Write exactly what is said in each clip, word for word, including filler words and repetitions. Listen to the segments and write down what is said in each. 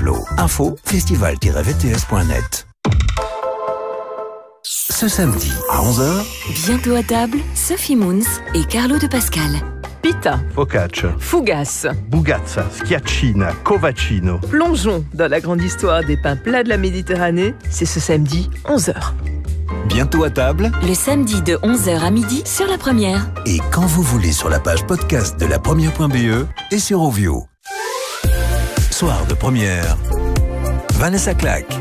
complot. Info festival tiret v t s point net. Ce samedi à onze heures, bientôt à table, Sophie Moons et Carlo De Pascal. Pita, focaccia, fougasse, bugazza, schiaccina, covaccino. plongeons dans la grande histoire des pains plats de la Méditerranée. C'est ce samedi, onze heures. bientôt à table, Le samedi de onze heures à midi sur La Première. et quand vous voulez sur la page podcast de la première point b e et sur Ovio. Soir de première, Vanessa Claque.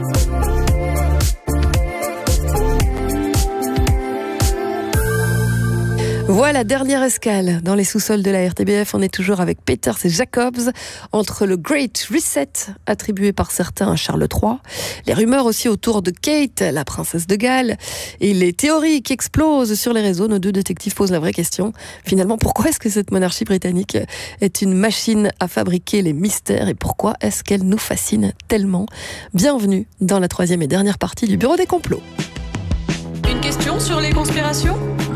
Voilà, dernière escale dans les sous-sols de la R T B F. On est toujours avec Peters et Jacobs entre le Great Reset attribué par certains à Charles trois, les rumeurs aussi autour de Kate, la princesse de Galles, et les théories qui explosent sur les réseaux. Nos deux détectives posent la vraie question. Finalement, pourquoi est-ce que cette monarchie britannique est une machine à fabriquer les mystères et pourquoi est-ce qu'elle nous fascine tellement? Bienvenue dans la troisième et dernière partie du Bureau des complots. Une question sur les conspirations ?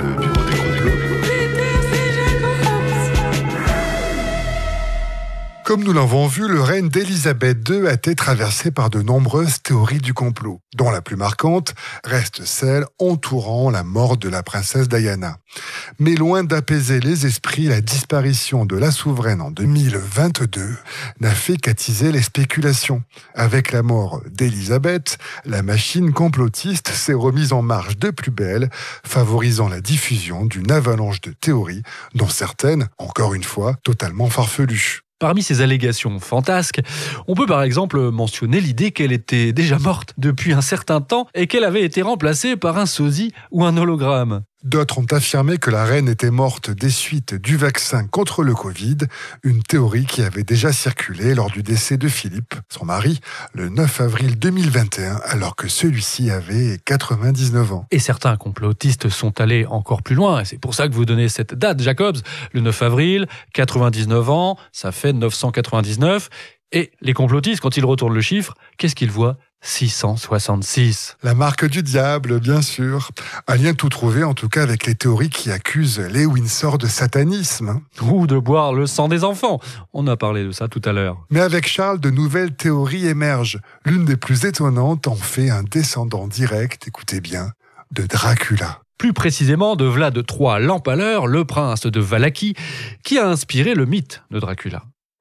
Comme nous l'avons vu, le règne d'Élisabeth deux a été traversé par de nombreuses théories du complot, dont la plus marquante reste celle entourant la mort de la princesse Diana. Mais loin d'apaiser les esprits, la disparition de la souveraine en deux mille vingt-deux n'a fait qu'attiser les spéculations. Avec la mort d'Élisabeth, la machine complotiste s'est remise en marche de plus belle, favorisant la diffusion d'une avalanche de théories, dont certaines, encore une fois, totalement farfelues. Parmi ces allégations fantasques, on peut par exemple mentionner l'idée qu'elle était déjà morte depuis un certain temps et qu'elle avait été remplacée par un sosie ou un hologramme. D'autres ont affirmé que la reine était morte des suites du vaccin contre le Covid, une théorie qui avait déjà circulé lors du décès de Philippe, son mari, le neuf avril deux mille vingt et un, alors que celui-ci avait quatre-vingt-dix-neuf ans. Et certains complotistes sont allés encore plus loin, et c'est pour ça que vous donnez cette date, Jacobs, le neuf avril, quatre-vingt-dix-neuf ans, ça fait neuf cent quatre-vingt-dix-neuf, et les complotistes, quand ils retournent le chiffre, qu'est-ce qu'ils voient ? six cent soixante-six. La marque du diable, bien sûr. Un lien tout trouvé, en tout cas, avec les théories qui accusent les Windsor de satanisme. Ou de boire le sang des enfants. On a parlé de ça tout à l'heure. Mais avec Charles, de nouvelles théories émergent. L'une des plus étonnantes en fait un descendant direct, écoutez bien, de Dracula. Plus précisément de Vlad trois l'Empaleur, le prince de Valachie, qui a inspiré le mythe de Dracula.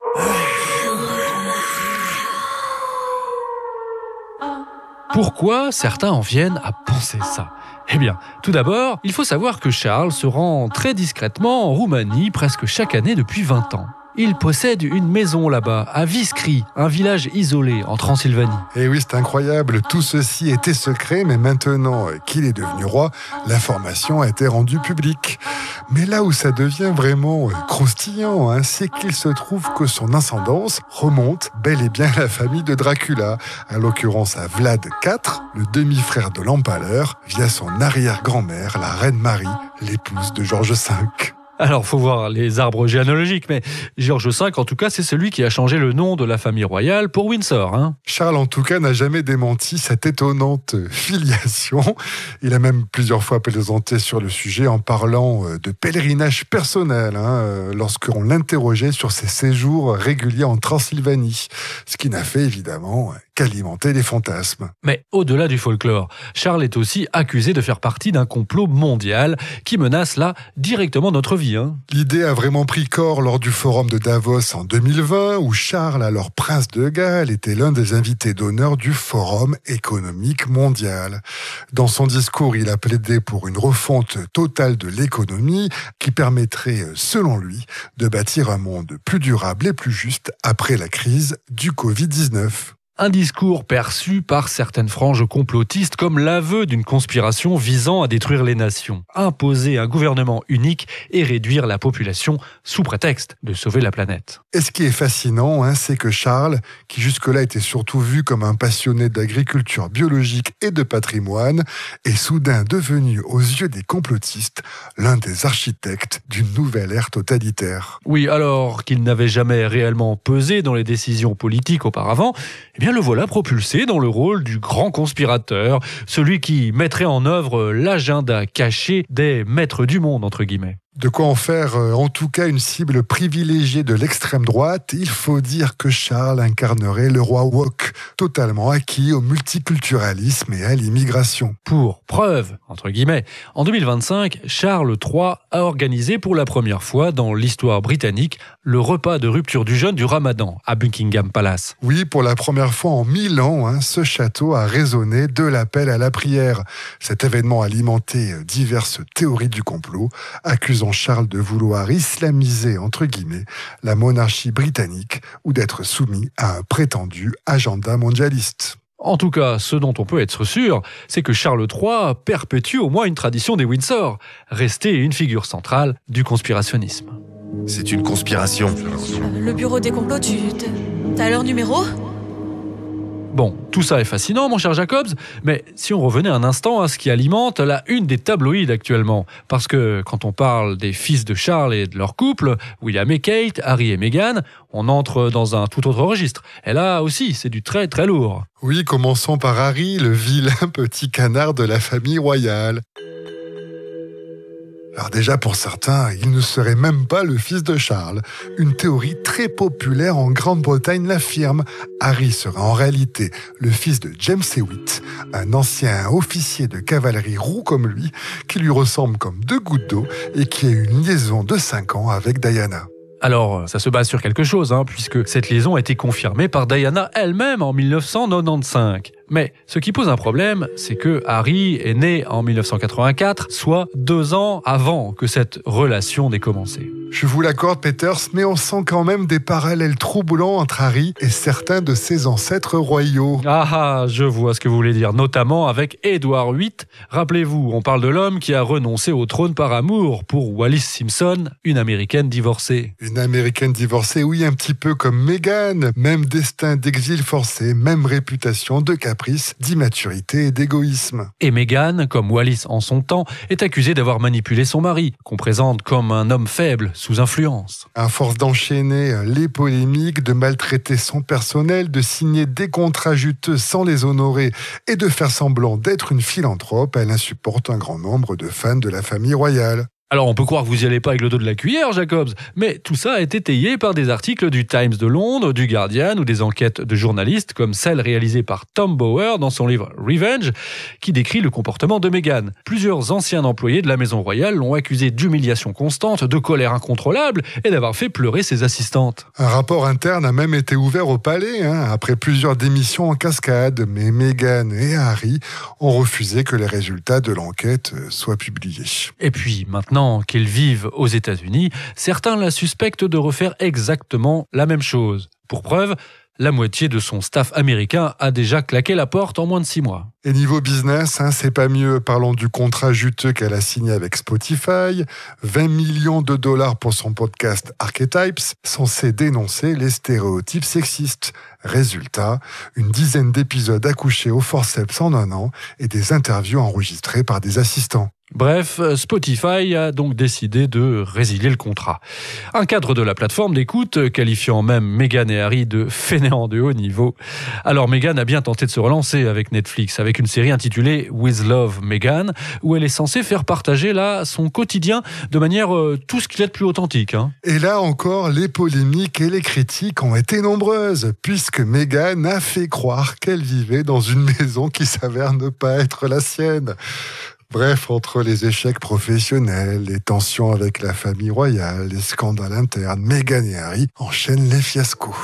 Pourquoi certains en viennent à penser ça ? Eh bien, tout d'abord, il faut savoir que Charles se rend très discrètement en Roumanie presque chaque année depuis vingt ans. Il possède une maison là-bas, à Viskri, un village isolé en Transylvanie. Et oui, c'est incroyable, tout ceci était secret, mais maintenant qu'il est devenu roi, l'information a été rendue publique. Mais là où ça devient vraiment croustillant, hein, c'est qu'il se trouve que son ascendance remonte bel et bien à la famille de Dracula, à l'occurrence à Vlad quatre, le demi-frère de l'Empaleur, via son arrière-grand-mère, la reine Marie, l'épouse de George cinq. Alors, faut voir les arbres généalogiques, mais George cinq, en tout cas, c'est celui qui a changé le nom de la famille royale pour Windsor. Hein. Charles, en tout cas, n'a jamais démenti cette étonnante filiation. Il a même plusieurs fois plaisanté sur le sujet en parlant de pèlerinage personnel, hein, lorsqu'on l'interrogeait sur ses séjours réguliers en Transylvanie, ce qui n'a fait évidemment qu'alimenter les fantasmes. Mais au-delà du folklore, Charles est aussi accusé de faire partie d'un complot mondial qui menace là directement notre vie. Hein. L'idée a vraiment pris corps lors du forum de Davos en deux mille vingt, où Charles, alors prince de Galles, était l'un des invités d'honneur du Forum économique mondial. Dans son discours, il a plaidé pour une refonte totale de l'économie qui permettrait, selon lui, de bâtir un monde plus durable et plus juste après la crise du covid dix-neuf. Un discours perçu par certaines franges complotistes comme l'aveu d'une conspiration visant à détruire les nations, imposer un gouvernement unique et réduire la population sous prétexte de sauver la planète. Et ce qui est fascinant, hein, c'est que Charles, qui jusque-là était surtout vu comme un passionné d'agriculture biologique et de patrimoine, est soudain devenu, aux yeux des complotistes, l'un des architectes d'une nouvelle ère totalitaire. Oui, alors qu'il n'avait jamais réellement pesé dans les décisions politiques auparavant, eh bien bien le voilà propulsé dans le rôle du grand conspirateur, celui qui mettrait en œuvre l'agenda caché des maîtres du monde, entre guillemets. De quoi en faire euh, en tout cas une cible privilégiée de l'extrême droite. Il faut dire que Charles incarnerait le roi woke, totalement acquis au multiculturalisme et à l'immigration. Pour preuve, entre guillemets, en deux mille vingt-cinq, Charles trois a organisé pour la première fois dans l'histoire britannique le repas de rupture du jeûne du Ramadan à Buckingham Palace. Oui, pour la première fois en mille ans, hein, ce château a résonné de l'appel à la prière. Cet événement a alimenté diverses théories du complot, accusant Charles de vouloir islamiser, entre guillemets, la monarchie britannique ou d'être soumis à un prétendu agenda mondialiste. En tout cas, ce dont on peut être sûr, c'est que Charles trois perpétue au moins une tradition des Windsor, rester une figure centrale du conspirationnisme. C'est une conspiration. Euh, le bureau des complots, tu... t'as leur numéro ? Bon, tout ça est fascinant, mon cher Jacobs, mais si on revenait un instant à ce qui alimente la une des tabloïds actuellement, parce que quand on parle des fils de Charles et de leur couple, William et Kate, Harry et Meghan, on entre dans un tout autre registre. Et là aussi, c'est du très très lourd. Oui, commençons par Harry, le vilain petit canard de la famille royale. Alors déjà, pour certains, il ne serait même pas le fils de Charles. Une théorie très populaire en Grande-Bretagne l'affirme. Harry serait en réalité le fils de James Hewitt, un ancien officier de cavalerie roux comme lui, qui lui ressemble comme deux gouttes d'eau et qui a eu une liaison de cinq ans avec Diana. Alors, ça se base sur quelque chose, hein, puisque cette liaison a été confirmée par Diana elle-même en mille neuf cent quatre-vingt-quinze. Mais ce qui pose un problème, c'est que Harry est né en mille neuf cent quatre-vingt-quatre, soit deux ans avant que cette relation n'ait commencé. Je vous l'accorde, Peters, mais on sent quand même des parallèles troublants entre Harry et certains de ses ancêtres royaux. Ah ah, je vois ce que vous voulez dire, notamment avec Édouard huit. Rappelez-vous, on parle de l'homme qui a renoncé au trône par amour pour Wallis Simpson, une Américaine divorcée. Une Américaine divorcée, oui, un petit peu comme Meghan. Même destin d'exil forcé, même réputation de caprice, d'immaturité et d'égoïsme. Et Meghan, comme Wallis en son temps, est accusée d'avoir manipulé son mari, qu'on présente comme un homme faible, sous influence. À force d'enchaîner les polémiques, de maltraiter son personnel, de signer des contrats juteux sans les honorer et de faire semblant d'être une philanthrope, elle insupporte un grand nombre de fans de la famille royale. Alors on peut croire que vous n'y allez pas avec le dos de la cuillère, Jacobs, mais tout ça a été étayé par des articles du Times de Londres, du Guardian ou des enquêtes de journalistes comme celle réalisée par Tom Bower dans son livre Revenge, qui décrit le comportement de Meghan. Plusieurs anciens employés de la Maison Royale l'ont accusé d'humiliation constante, de colère incontrôlable et d'avoir fait pleurer ses assistantes. Un rapport interne a même été ouvert au palais, hein, après plusieurs démissions en cascade, mais Meghan et Harry ont refusé que les résultats de l'enquête soient publiés. Et puis maintenant, qu'ils vivent aux États-Unis, certains la suspectent de refaire exactement la même chose. Pour preuve, la moitié de son staff américain a déjà claqué la porte en moins de six mois. Et niveau business, hein, c'est pas mieux. Parlons du contrat juteux qu'elle a signé avec Spotify, vingt millions de dollars pour son podcast Archetypes, censé dénoncer les stéréotypes sexistes. Résultat, une dizaine d'épisodes accouchés au forceps en un an et des interviews enregistrées par des assistants. Bref, Spotify a donc décidé de résilier le contrat. Un cadre de la plateforme d'écoute qualifiant même Meghan et Harry de fainéants de haut niveau. Alors Meghan a bien tenté de se relancer avec Netflix, avec une série intitulée With Love Meghan, où elle est censée faire partager là son quotidien de manière euh, tout ce qu'il y a de plus authentique. Hein. Et là encore, les polémiques et les critiques ont été nombreuses, puisque Meghan a fait croire qu'elle vivait dans une maison qui s'avère ne pas être la sienne. Bref, entre les échecs professionnels, les tensions avec la famille royale, les scandales internes, Meghan et Harry enchaînent les fiascos.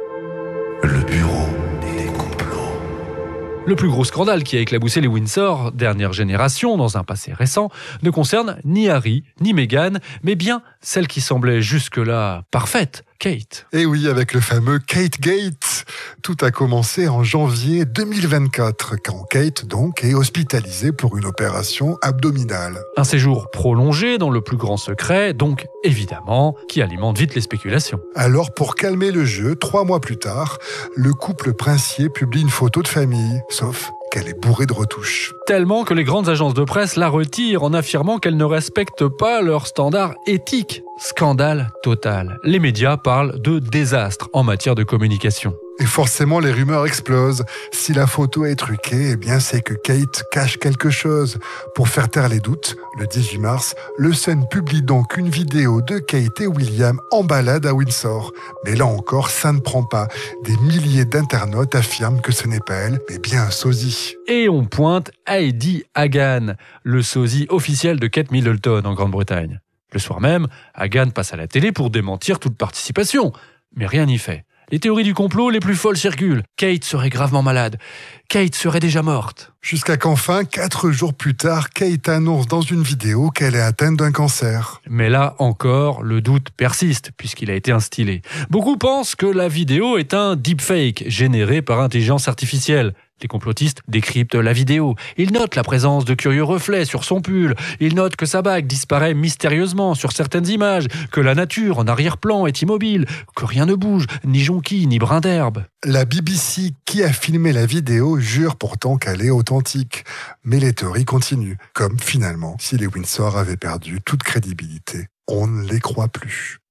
Le bureau des complots. Le plus gros scandale qui a éclaboussé les Windsor, dernière génération, dans un passé récent, ne concerne ni Harry, ni Meghan, mais bien celle qui semblait jusque-là parfaite, Kate. Et oui, avec le fameux Kate Gate. Tout a commencé en janvier deux mille vingt-quatre, quand Kate, donc, est hospitalisée pour une opération abdominale. Un séjour prolongé dans le plus grand secret, donc, évidemment, qui alimente vite les spéculations. Alors, pour calmer le jeu, trois mois plus tard, le couple princier publie une photo de famille, sauf qu'elle est bourrée de retouches. Tellement que les grandes agences de presse la retirent en affirmant qu'elle ne respecte pas leurs standards éthiques. Scandale total. Les médias parlent de désastre en matière de communication. Et forcément, les rumeurs explosent. Si la photo est truquée, eh bien, c'est que Kate cache quelque chose. Pour faire taire les doutes, le dix-huit mars, le Sun publie donc une vidéo de Kate et William en balade à Windsor. Mais là encore, ça ne prend pas. Des milliers d'internautes affirment que ce n'est pas elle, mais bien un sosie. Et on pointe Heidi Hagan, le sosie officiel de Kate Middleton en Grande-Bretagne. Le soir même, Hagan passe à la télé pour démentir toute participation. Mais rien n'y fait. Les théories du complot les plus folles circulent. Kate serait gravement malade. Kate serait déjà morte. Jusqu'à qu'enfin, quatre jours plus tard, Kate annonce dans une vidéo qu'elle est atteinte d'un cancer. Mais là encore, le doute persiste puisqu'il a été instillé. Beaucoup pensent que la vidéo est un deepfake généré par intelligence artificielle. Les complotistes décryptent la vidéo. Ils notent la présence de curieux reflets sur son pull. Ils notent que sa bague disparaît mystérieusement sur certaines images, que la nature en arrière-plan est immobile, que rien ne bouge, ni jonquille, ni brin d'herbe. La B B C, qui a filmé la vidéo, jure pourtant qu'elle est authentique. Mais les théories continuent, comme finalement si les Windsor avaient perdu toute crédibilité. On ne les croit plus.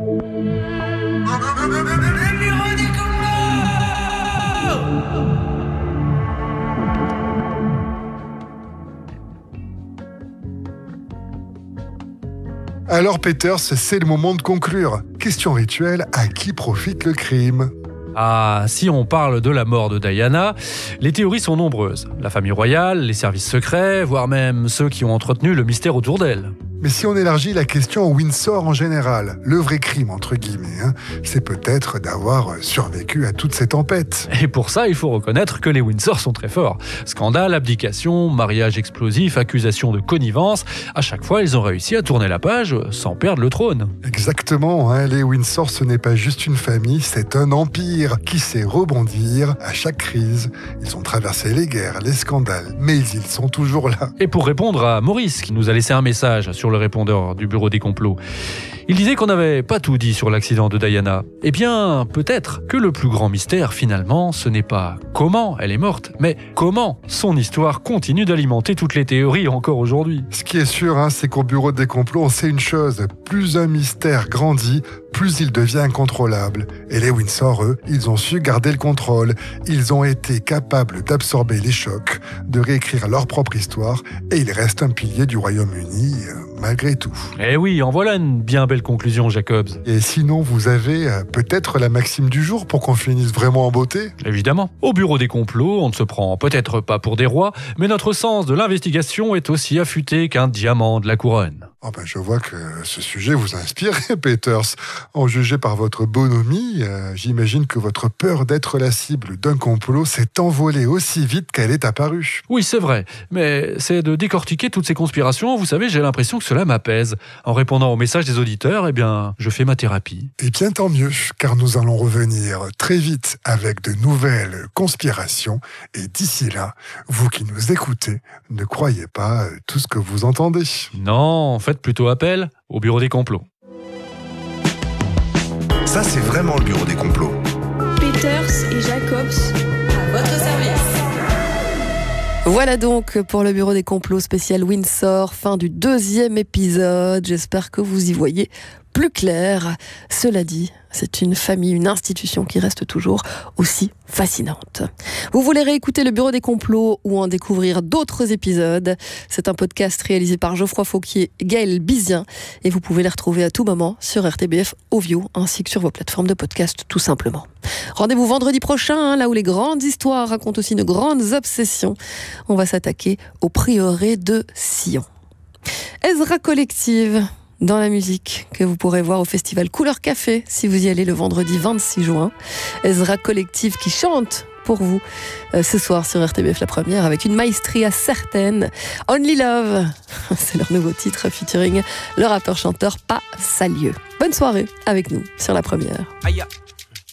Alors Peters, c'est le moment de conclure. Question rituelle, à qui profite le crime ? Ah, si on parle de la mort de Diana, les théories sont nombreuses. La famille royale, les services secrets, voire même ceux qui ont entretenu le mystère autour d'elle. Mais si on élargit la question au Windsor en général, le vrai crime, entre guillemets, hein, c'est peut-être d'avoir survécu à toutes ces tempêtes. Et pour ça, il faut reconnaître que les Windsor sont très forts. Scandale, abdication, mariage explosif, accusation de connivence, à chaque fois, ils ont réussi à tourner la page sans perdre le trône. Exactement, hein, les Windsor, ce n'est pas juste une famille, c'est un empire qui sait rebondir à chaque crise. Ils ont traversé les guerres, les scandales, mais ils sont toujours là. Et pour répondre à Maurice, qui nous a laissé un message sur le répondeur du bureau des complots. Il disait qu'on n'avait pas tout dit sur l'accident de Diana. Eh bien, peut-être que le plus grand mystère, finalement, ce n'est pas comment elle est morte, mais comment son histoire continue d'alimenter toutes les théories encore aujourd'hui. Ce qui est sûr, hein, c'est qu'au bureau des complots, on sait une chose, plus un mystère grandit, plus il devient incontrôlable. Et les Windsor, eux, ils ont su garder le contrôle. Ils ont été capables d'absorber les chocs, de réécrire leur propre histoire, et ils restent un pilier du Royaume-Uni, euh, malgré tout. Eh oui, en voilà une bien belle conclusion, Jacobs. Et sinon, vous avez euh, peut-être la maxime du jour pour qu'on finisse vraiment en beauté ? Évidemment. Au bureau des complots, on ne se prend peut-être pas pour des rois, mais notre sens de l'investigation est aussi affûté qu'un diamant de la couronne. Oh ben, je vois que ce sujet vous inspire, Peters. En jugé par votre bonhomie, euh, j'imagine que votre peur d'être la cible d'un complot s'est envolée aussi vite qu'elle est apparue. Oui, c'est vrai, mais c'est de décortiquer toutes ces conspirations. Vous savez, j'ai l'impression que cela m'apaise. En répondant aux messages des auditeurs, eh bien, je fais ma thérapie. Eh bien, tant mieux, car nous allons revenir très vite avec de nouvelles conspirations. Et d'ici là, vous qui nous écoutez, ne croyez pas tout ce que vous entendez. Non, faites plutôt appel au bureau des complots. Ça, c'est vraiment le bureau des complots. Peters et Jacobs, à votre service. Voilà donc pour le bureau des complots spécial Windsor, fin du deuxième épisode. J'espère que vous y voyez plus clair. Cela dit, c'est une famille, une institution qui reste toujours aussi fascinante. Vous voulez réécouter le bureau des complots ou en découvrir d'autres épisodes ? C'est un podcast réalisé par Geoffroy Fauquier et Gaël Bizien et vous pouvez les retrouver à tout moment sur R T B F Audio ainsi que sur vos plateformes de podcast tout simplement. Rendez-vous vendredi prochain, hein, là où les grandes histoires racontent aussi nos grandes obsessions. On va s'attaquer au prieuré de Sion. Ezra Collective, dans la musique, que vous pourrez voir au festival Couleur Café, si vous y allez le vendredi vingt-six juin. Ezra Collective qui chante pour vous euh, ce soir sur R T B F La Première avec une maestria certaine. Only Love, c'est leur nouveau titre featuring le rappeur-chanteur Pas Salieu. Bonne soirée avec nous sur La Première. Aïe.